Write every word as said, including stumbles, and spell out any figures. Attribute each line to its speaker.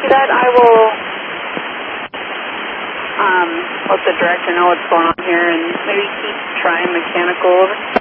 Speaker 1: copy that. I will um, let the director know what's going on here and maybe keep trying mechanical over.